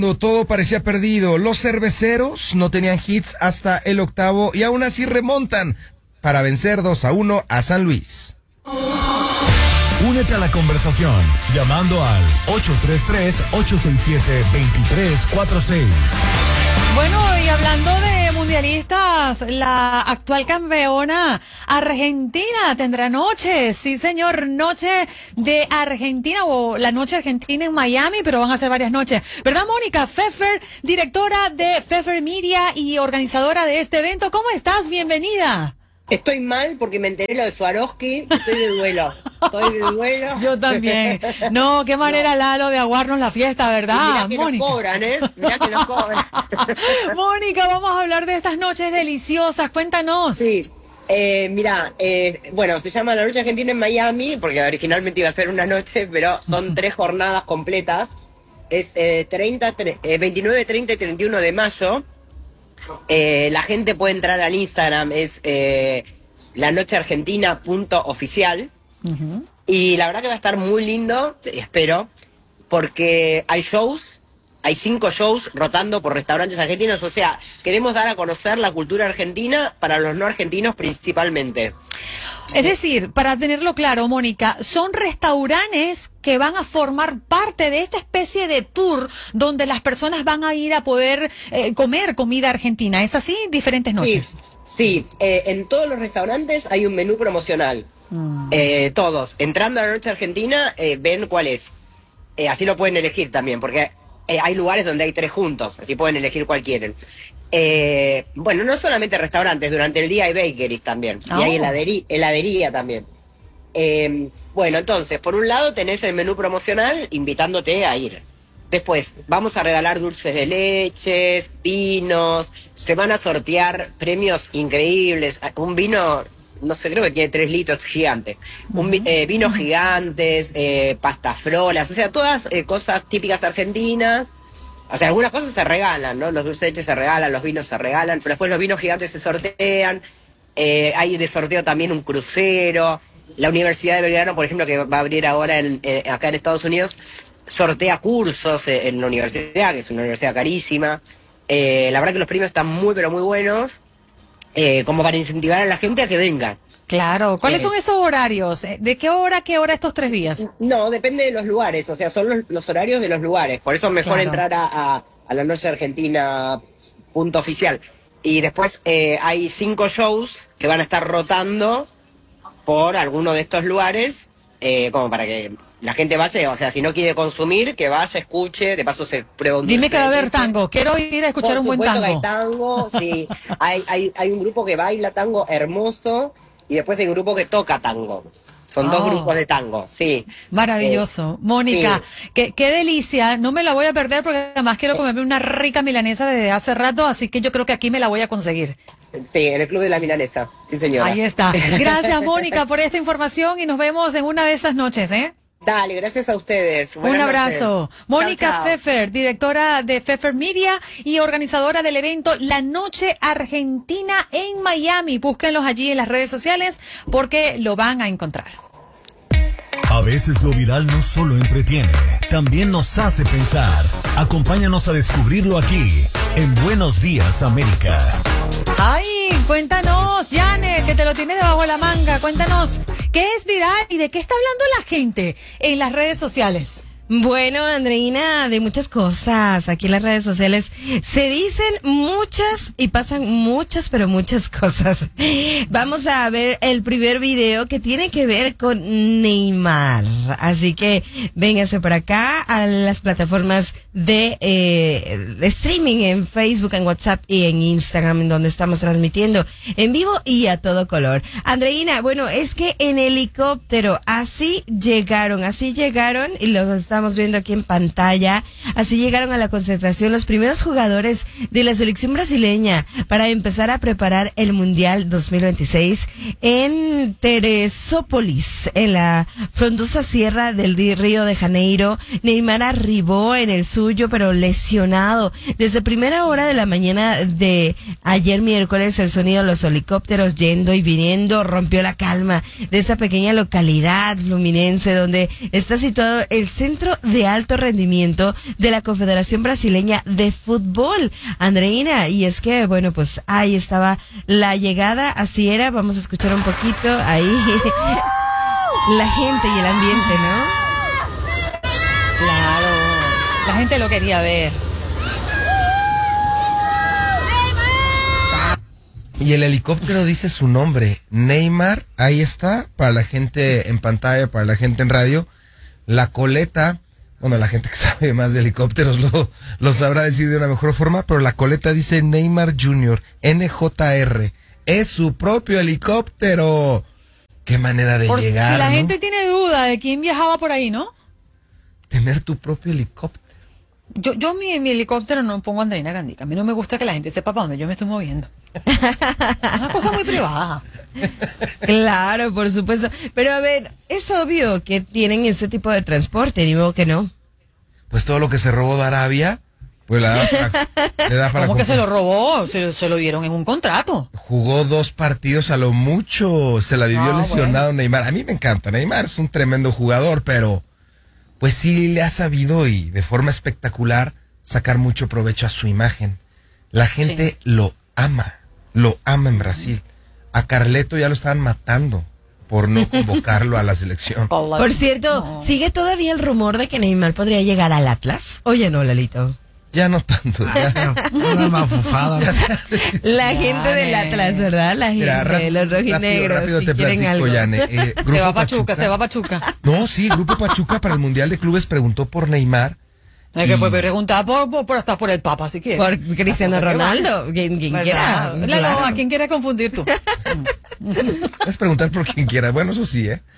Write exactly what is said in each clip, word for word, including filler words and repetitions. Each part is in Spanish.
Todo parecía perdido. Los cerveceros no tenían hits hasta el octavo y aún así remontan para vencer dos a uno a San Luis. Únete a la conversación llamando al ocho tres tres, ocho seis siete, dos tres cuatro seis. Bueno, y hablando de mundialistas, la actual campeona Argentina tendrá noche, sí señor, noche de Argentina o la noche argentina en Miami, pero van a ser varias noches. ¿Verdad, Mónica Pfeffer, directora de Pfeffer Media y organizadora de este evento? ¿Cómo estás? Bienvenida. Estoy mal porque me enteré lo de Swarovski, estoy de duelo, estoy de duelo. Yo también. No, qué manera, no. Lalo, de aguarnos la fiesta, ¿verdad, Mónica? Mirá que Mónica? nos cobran, ¿eh? Mirá que nos cobran. Mónica, vamos a hablar de estas noches deliciosas, cuéntanos. Sí, eh, mirá, eh, bueno, se llama La Noche Argentina en Miami, porque originalmente iba a ser una noche, pero son tres jornadas completas. Es eh, treinta, eh, veintinueve, treinta y treinta y uno de mayo. Eh, la gente puede entrar al Instagram, es eh, lanocheargentina.oficial. Uh-huh. Y la verdad que va a estar muy lindo, espero, porque hay shows, hay cinco shows rotando por restaurantes argentinos. O sea, queremos dar a conocer la cultura argentina para los no argentinos principalmente. Es decir, para tenerlo claro, Mónica, son restaurantes que van a formar parte de esta especie de tour donde las personas van a ir a poder eh, comer comida argentina. ¿Es así? Diferentes noches. Sí, sí. Eh, en todos los restaurantes hay un menú promocional. Mm. Eh, todos. Entrando a La Noche Argentina, eh, ven cuál es. Eh, así lo pueden elegir también, porque eh, hay lugares donde hay tres juntos, así pueden elegir cuál quieren. Eh, bueno, no solamente restaurantes, durante el día hay bakeries también, oh. y hay heladería, heladería también. Eh, bueno, entonces, por un lado tenés el menú promocional invitándote a ir. Después, vamos a regalar dulces de leches, vinos, se van a sortear premios increíbles, un vino, no sé, creo que tiene tres litros, gigante, un, eh, vinos gigantes, eh, pastafrolas, o sea, todas eh, cosas típicas argentinas. O sea, algunas cosas se regalan, ¿no? Los dulces de leche se regalan, los vinos se regalan, pero después los vinos gigantes se sortean. Eh, hay de sorteo también un crucero. La Universidad de Belgrano, por ejemplo, que va a abrir ahora en, eh, acá en Estados Unidos, sortea cursos eh, en la universidad, que es una universidad carísima. Eh, la verdad que los premios están muy, pero muy buenos, eh, como para incentivar a la gente a que venga. Claro. ¿Cuáles eh, son esos horarios? ¿De qué hora a qué hora estos tres días? No, depende de los lugares, o sea, son los, los horarios de los lugares. Por eso es mejor claro. entrar a, a, a la noche argentina punto oficial. Y después eh, hay cinco shows que van a estar rotando por alguno de estos lugares, eh, como para que la gente vaya, o sea, si no quiere consumir, que vaya, escuche, de paso se pregunta. Dime que va a haber tango, quiero ir a escuchar un buen tango. Que hay tango, sí. hay, hay, hay un grupo que baila tango hermoso. Y después hay un grupo que toca tango. Son oh. dos grupos de tango, sí. Maravilloso. Eh, Mónica, sí. qué, qué delicia. No me la voy a perder porque además quiero comerme una rica milanesa desde hace rato, así que yo creo que aquí me la voy a conseguir. Sí, en el Club de la Milanesa. Sí, señora. Ahí está. Gracias, Mónica, por esta información y nos vemos en una de estas noches, ¿eh? Dale, gracias a ustedes. Buenas Un abrazo. Noches. Mónica chao, chao. Pfeffer, directora de Pfeffer Media y organizadora del evento La Noche Argentina en Miami. Búsquenlos allí en las redes sociales porque lo van a encontrar. A veces lo viral no solo entretiene, también nos hace pensar. Acompáñanos a descubrirlo aquí, en Buenos Días, América. Ay, cuéntanos, Janet, que te lo tienes debajo de la manga. Cuéntanos, ¿qué es viral y de qué está hablando la gente en las redes sociales? Bueno, Andreina, de muchas cosas. Aquí en las redes sociales se dicen muchas y pasan muchas, pero muchas cosas. Vamos a ver el primer video que tiene que ver con Neymar. Así que véngase por acá a las plataformas de, eh, de streaming en Facebook, en WhatsApp y en Instagram, en donde estamos transmitiendo en vivo y a todo color. Andreina, bueno, es que en helicóptero así llegaron, así llegaron y lo estamos viendo aquí en pantalla. Así llegaron a la concentración los primeros jugadores de la selección brasileña para empezar a preparar el Mundial dos mil veintiséis en Teresópolis, en la frondosa sierra del Río de Janeiro. Neymar arribó en el suyo, pero lesionado. Desde primera hora de la mañana de ayer miércoles, el sonido de los helicópteros yendo y viniendo rompió la calma de esa pequeña localidad fluminense donde está situado el centro Centro de Alto Rendimiento de la Confederación Brasileña de Fútbol, Andreina. Y es que, bueno, pues ahí estaba la llegada, así era. Vamos a escuchar un poquito ahí la gente y el ambiente, ¿no? Claro, la gente lo quería ver. Y el helicóptero dice su nombre, Neymar, ahí está, para la gente en pantalla, para la gente en radio. La coleta, bueno, la gente que sabe más de helicópteros lo, lo sabrá decir de una mejor forma, pero la coleta dice Neymar junior, N J R. Es su propio helicóptero. Qué manera de Por llegar, si la ¿no? gente tiene duda de quién viajaba por ahí, ¿no? Tener tu propio helicóptero. Yo, yo mi, mi helicóptero no pongo Andreina Gandica. A mí no me gusta que la gente sepa para dónde yo me estoy moviendo. Una cosa muy privada. Claro, por supuesto. Pero a ver, es obvio que tienen ese tipo de transporte, ni modo que no. Pues todo lo que se robó de Arabia, pues le da para, le da para ¿Cómo que se comprar. lo robó? Se, se lo dieron en un contrato. Jugó dos partidos a lo mucho, se la vivió Ah, lesionado bueno. Neymar. A mí me encanta, Neymar es un tremendo jugador, pero pues sí le ha sabido y de forma espectacular sacar mucho provecho a su imagen. La gente Sí. lo ama, lo ama en Brasil. A Carleto ya lo estaban matando por no convocarlo a la selección. Por cierto, No. ¿sigue todavía el rumor de que Neymar podría llegar al Atlas? Oye, no, Lalito. Ya no tanto, ya. Una mafufada. Ya se- La Ya, gente del nene. Atlas, ¿verdad? La gente, Mira, rap- los rápido, rojinegros, rápido si te quieren platico, algo. Yane. Eh, Se Grupo va Pachuca, se va Pachuca. No, sí, Grupo Pachuca para el Mundial de Clubes preguntó por Neymar. Es que Y- puede preguntar por, por, por hasta por el Papa, si quieres. Por Cristiano Ronaldo, quien, quien quiera. ¿Verdad? Lalo, claro. ¿a quién quieres confundir tú? Es preguntar por quien quiera. Bueno, eso sí, ¿eh?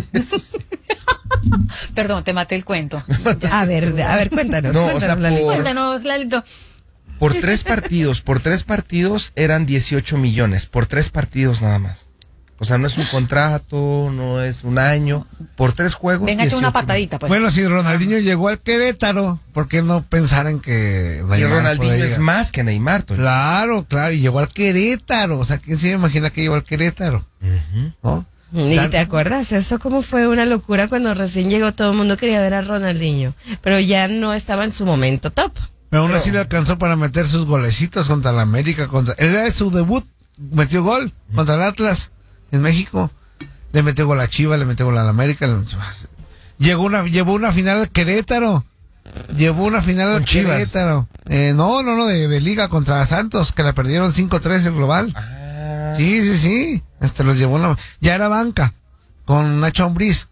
Perdón, te maté el cuento. A ver, a ver, cuéntanos. No, o cuéntanos, sea, Lalito. por- Cuéntanos, Lalito. Por tres partidos, por tres partidos eran dieciocho millones. Por tres partidos nada más. O sea, no es un contrato, no es un año. Por tres juegos. Venga, echa una dieciocho patadita, pues. Bueno, si Ronaldinho llegó al Querétaro, ¿por qué no pensar en que millones. Y Neymar Ronaldinho puede es llegar? más que Neymar, Toño. Claro, claro, y llegó al Querétaro. O sea, ¿quién se imagina que llegó al Querétaro? ¿No? ¿Y Tan- te acuerdas? Eso como fue una locura cuando recién llegó, todo el mundo quería ver a Ronaldinho, pero ya no estaba en su momento top. Pero aún así le alcanzó para meter sus golecitos contra la América. Contra... Era de su debut, metió gol contra el Atlas en México. Le metió gol a Chivas, le metió gol a la América. le metió- Llegó una, llevó una final al Querétaro. Llevó una final al Con Chivas. Querétaro. Eh, no, no, no, de, de Liga contra Santos, que la perdieron cinco tres en global. Ah, Sí, sí, sí. Hasta los llevó en la... Ya era banca con Nacho Ambriz.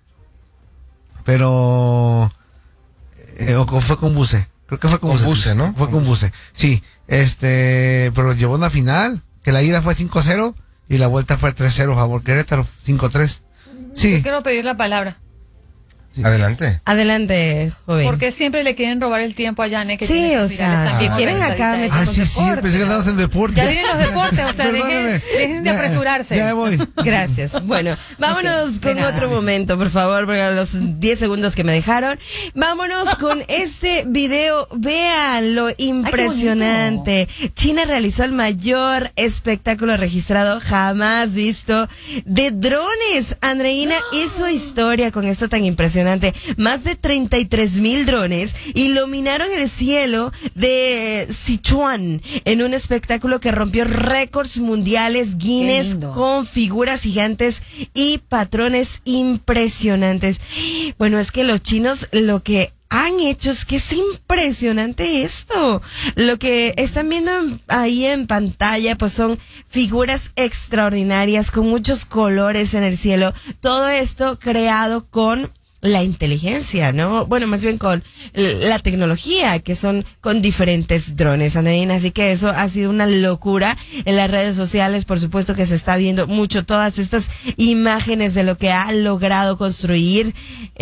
Pero eh, o con- fue con Buse. Creo que fue con, Con Buse, Buse, ¿no? Fue con Buse. Sí, este, pero los llevó a una final, que la ida fue cinco cero y la vuelta fue tres cero a favor Querétaro, cinco tres. Sí. Yo quiero pedir la palabra. adelante. Adelante, joven. ¿Por qué siempre le quieren robar el tiempo a Yane? Que Sí, tiene o sus virales sea, tan bien si quieren organizaditas acá ella? meter Ah, con sí, sí, deporte. pensé que andamos en deportes. Ya vienen los deportes, o sea, dejen, Perdóname. dejen de Ya, apresurarse. Ya voy. Gracias. Bueno, vámonos Ok, de con nada. otro momento, por favor, porque a los diez segundos que me dejaron. Vámonos con este video. Vean lo impresionante. China realizó el mayor espectáculo registrado jamás visto de drones. Andreina hizo historia con esto tan impresionante. Más de treinta y tres mil drones iluminaron el cielo de Sichuan en un espectáculo que rompió récords mundiales Guinness lindo. con figuras gigantes y patrones impresionantes. Bueno, es que los chinos lo que han hecho es que es impresionante esto. Lo que están viendo en- ahí en pantalla pues son figuras extraordinarias con muchos colores en el cielo. Todo esto creado con la inteligencia, ¿no? Bueno, más bien con l- la tecnología, que son con diferentes drones, Andreina. Así que eso ha sido una locura en las redes sociales. Por supuesto que se está viendo mucho todas estas imágenes de lo que ha logrado construir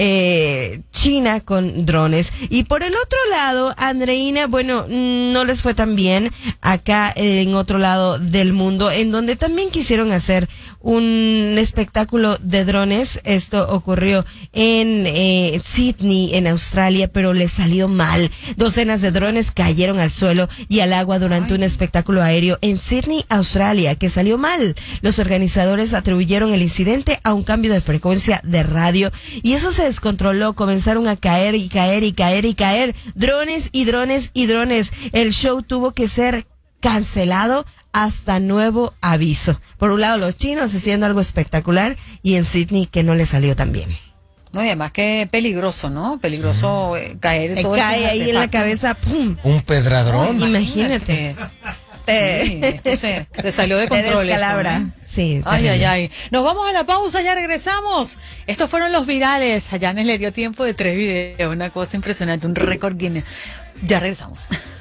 eh, China con drones. Y por el otro lado, Andreina, bueno, no les fue tan bien acá en otro lado del mundo, en donde también quisieron hacer un espectáculo de drones. Esto ocurrió en eh, Sydney, en Australia, pero les salió mal. Docenas de drones cayeron al suelo y al agua durante un espectáculo aéreo en Sydney, Australia, que salió mal. Los organizadores atribuyeron el incidente a un cambio de frecuencia de radio y eso se descontroló. Comenzaron empezaron a caer y caer y caer y caer. Drones y drones y drones. El show tuvo que ser cancelado hasta nuevo aviso. Por un lado, los chinos haciendo algo espectacular y en Sydney que no le salió tan bien. No, y además que peligroso, ¿no? Peligroso eh, caer. Te todo cae ese ahí en la artefacto. cabeza, ¡pum! Un pedradrón. Ay, imagínate. Te, Sí, esto se, se salió de te control. descalabra. esto, ¿no? Sí. Ay, terrible. ay, ay. Nos vamos a la pausa, ya regresamos. Estos fueron los virales. A Janes le dio tiempo de tres videos, una cosa impresionante, un récord Guinness. Ya regresamos.